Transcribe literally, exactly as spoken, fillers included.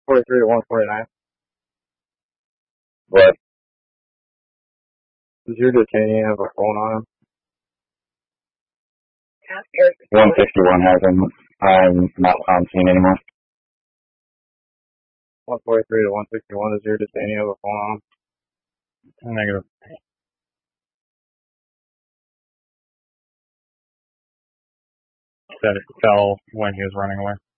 forty-three to one forty-nine. What? Does your detainee have a phone on him? one sixty-one has him. I'm not on scene anymore. one forty-three to one sixty-one, does your detainee have a phone on him? Negative. That it fell when he was running away.